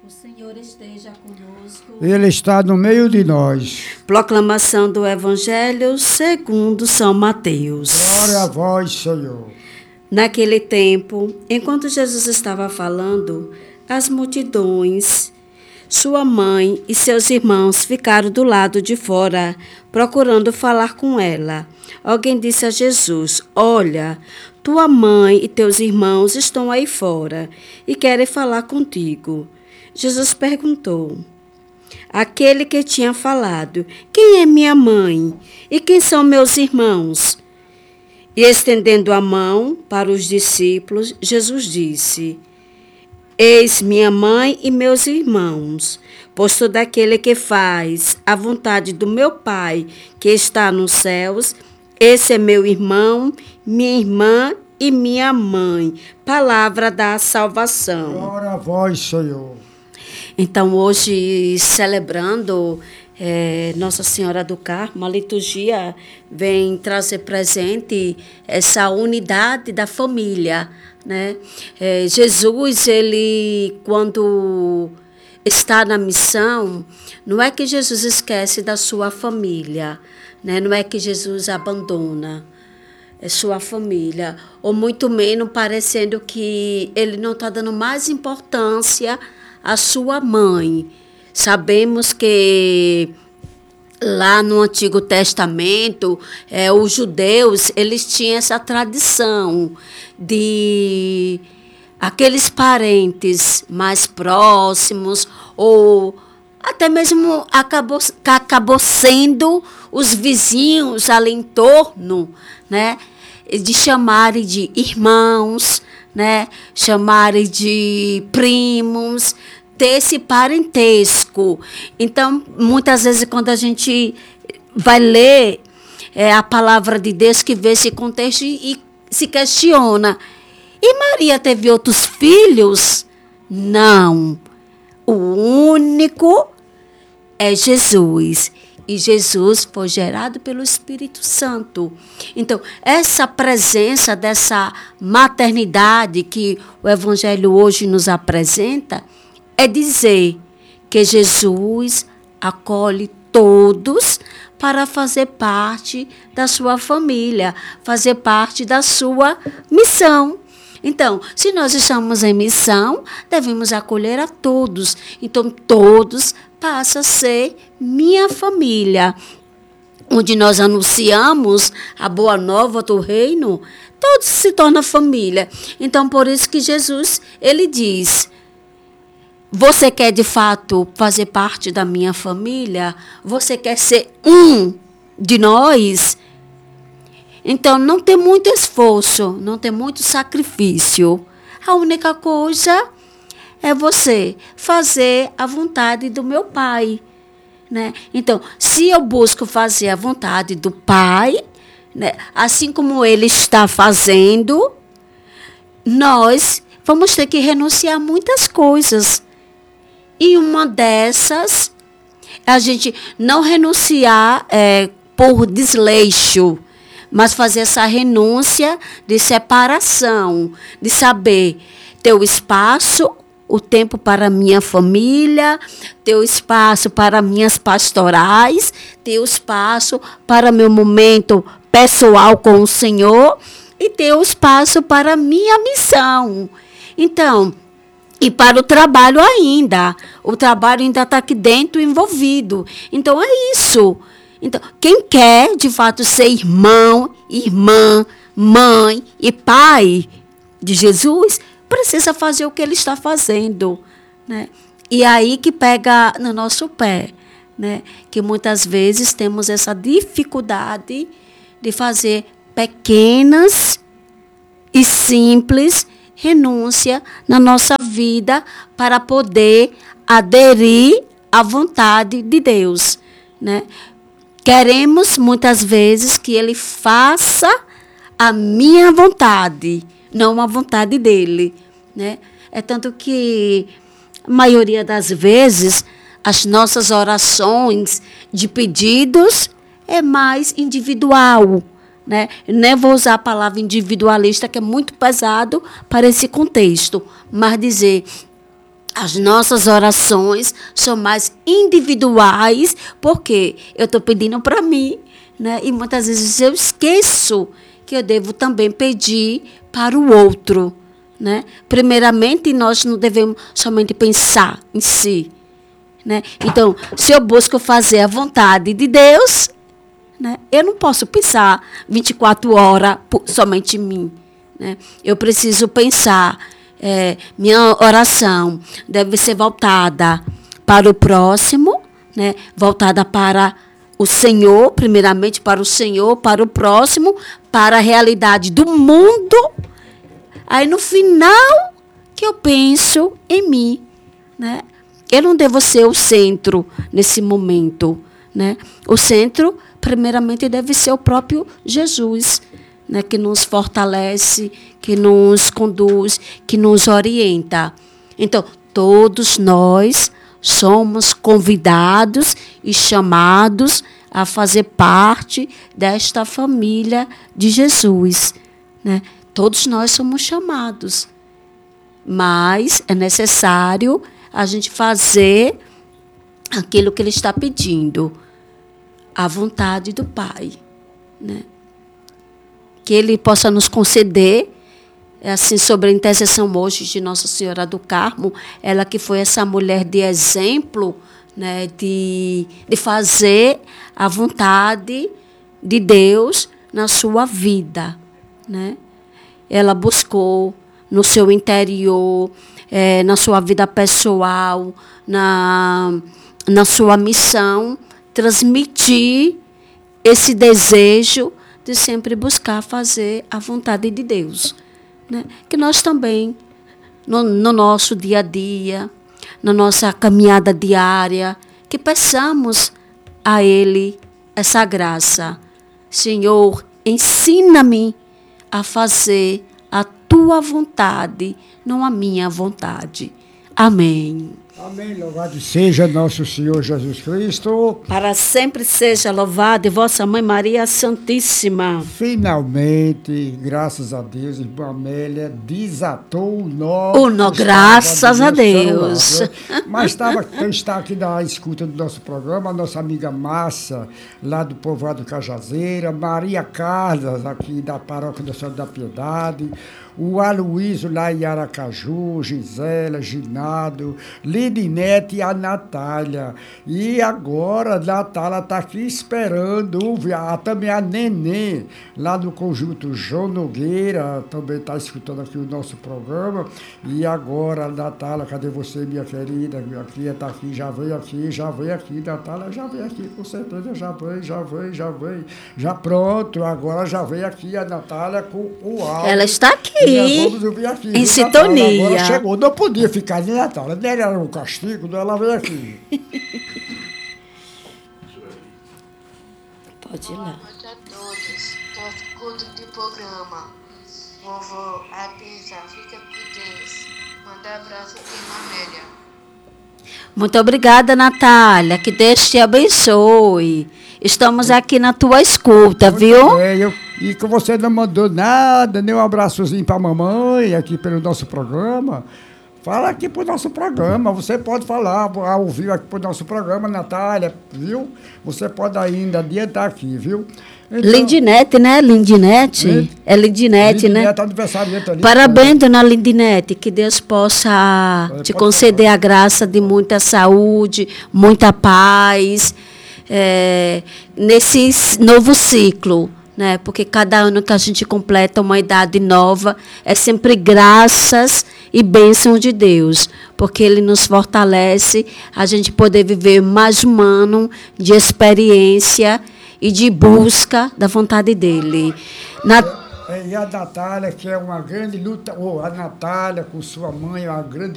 O Senhor esteja conosco. Ele está no meio de nós. Proclamação do Evangelho segundo São Mateus. Glória a vós, Senhor. Naquele tempo, enquanto Jesus estava falando, as multidões, sua mãe e seus irmãos ficaram do lado de fora, procurando falar com ela. Alguém disse a Jesus: Olha, tua mãe e teus irmãos estão aí fora e querem falar contigo. Jesus perguntou àquele que tinha falado: Quem é minha mãe e quem são meus irmãos? E estendendo a mão para os discípulos, Jesus disse: Eis minha mãe e meus irmãos, pois todo aquele que faz a vontade do meu Pai que está nos céus, esse é meu irmão, minha irmã e minha mãe. Palavra da salvação. Glória a vós, Senhor. Então, hoje, celebrando Nossa Senhora do Carmo, a liturgia vem trazer presente essa unidade da família, né? Jesus, ele, quando está na missão, não é que Jesus esquece da sua família, né? Não é que Jesus abandona sua família, ou muito menos parecendo que ele não está dando mais importância à sua mãe. Sabemos que lá no Antigo Testamento, os judeus, eles tinham essa tradição de aqueles parentes mais próximos, ou até mesmo acabou sendo os vizinhos ali em torno, né, de chamarem de irmãos, né, chamarem de primos, ter esse parentesco. Então, muitas vezes, quando a gente vai ler a palavra de Deus, que vê esse contexto e se questiona: e Maria teve outros filhos? Não. O único é Jesus. E Jesus foi gerado pelo Espírito Santo. Então, essa presença dessa maternidade que o Evangelho hoje nos apresenta é dizer que Jesus acolhe todos para fazer parte da sua família, fazer parte da sua missão. Então, se nós estamos em missão, devemos acolher a todos. Então, todos passam a ser minha família. Onde nós anunciamos a boa nova do reino, todos se tornam família. Então, por isso que Jesus, ele diz: você quer de fato fazer parte da minha família? Você quer ser um de nós? Então, não tem muito esforço, não tem muito sacrifício. A única coisa é você fazer a vontade do meu Pai, né? Então, se eu busco fazer a vontade do Pai, né, assim como Ele está fazendo, nós vamos ter que renunciar a muitas coisas. E uma dessas, a gente não renunciar por desleixo, mas fazer essa renúncia de separação, de saber ter o espaço, o tempo para minha família, ter o espaço para minhas pastorais, ter o espaço para meu momento pessoal com o Senhor e ter o espaço para minha missão. Então, e para o trabalho ainda. O trabalho ainda está aqui dentro envolvido. Então, é isso. Então, quem quer, de fato, ser irmão, irmã, mãe e pai de Jesus, precisa fazer o que ele está fazendo, né? E aí que pega no nosso pé, né? Que muitas vezes temos essa dificuldade de fazer pequenas e simples renúncia na nossa vida para poder aderir à vontade de Deus, né? Queremos muitas vezes que Ele faça a minha vontade, não a vontade dele, né? É tanto que a maioria das vezes as nossas orações de pedidos é mais individual, né? Nem vou usar a palavra individualista, que é muito pesado para esse contexto, mas dizer: As nossas orações são mais individuais, porque eu estou pedindo para mim, né? E muitas vezes eu esqueço que eu devo também pedir para o outro, né? Primeiramente, nós não devemos somente pensar em si, né? Então, se eu busco fazer a vontade de Deus, né, eu não posso pensar 24 horas somente em mim, né? Eu preciso pensar. Minha oração deve ser voltada para o próximo, né? Voltada para o Senhor, primeiramente para o Senhor, para o próximo, para a realidade do mundo. Aí, no final, que eu penso em mim, né? Eu não devo ser o centro nesse momento, né? O centro, primeiramente, deve ser o próprio Jesus, né, que nos fortalece, que nos conduz, que nos orienta. Então, todos nós somos convidados e chamados a fazer parte desta família de Jesus, né? Todos nós somos chamados, mas é necessário a gente fazer aquilo que Ele está pedindo, a vontade do Pai, né? Que Ele possa nos conceder, assim, sobre a intercessão hoje de Nossa Senhora do Carmo, ela que foi essa mulher de exemplo, né, de fazer a vontade de Deus na sua vida, né? Ela buscou no seu interior, na sua vida pessoal, na sua missão, transmitir esse desejo de sempre buscar fazer a vontade de Deus, né? Que nós também, no nosso dia a dia, na nossa caminhada diária, que peçamos a Ele essa graça. Senhor, ensina-me a fazer a Tua vontade, não a minha vontade. Amém. Amém. Louvado seja nosso Senhor Jesus Cristo. Para sempre seja louvado vossa Mãe Maria Santíssima. Finalmente, graças a Deus, irmã Amélia desatou graças a Deus. Mas está aqui na escuta do nosso programa, a nossa amiga Márcia, lá do povoado Cajazeira, Maria Carlos, aqui da paróquia da Senhora da Piedade, o Aloysio lá em Aracaju, Gisela, Ginado, Lidinete e a Natália. E agora a Natália está aqui esperando também a Nenê, lá no conjunto João Nogueira, também está escutando aqui o nosso programa. E agora, Natália, cadê você, minha querida? Minha filha está aqui, já veio aqui, Natália, já veio aqui, com certeza, já veio. Já pronto, agora já veio aqui a Natália com o áudio. Ela está aqui. Vamos ouvir aqui, em sintonia. Agora chegou, não podia ficar de Natália, nem era um castigo, ela veio aqui. Pode ir lá. Boa noite a todos. Escudo de programa. Vovó, avisa, fica com Deus. Manda abraço aqui na Amélia. Muito obrigada, Natália. Que Deus te abençoe. Estamos aqui na tua escuta, viu? E que você não mandou nada, nem um abraçozinho para a mamãe aqui pelo nosso programa. Fala aqui pro nosso programa, você pode falar ao vivo aqui pro nosso programa, Natália, viu? Você pode ainda adiantar aqui, viu? Então, Lindinete, né? Lindinete? É Lindinete, né? Lindinete, aniversariante ali. Parabéns, dona Lindinete, que Deus possa te conceder a graça de muita saúde, muita paz, nesse novo ciclo, né? Porque cada ano que a gente completa uma idade nova é sempre graças e bênção de Deus, porque Ele nos fortalece a gente poder viver mais um ano de experiência e de busca da vontade dEle. E a Natália, que é uma grande luta, a Natália com sua mãe, uma grande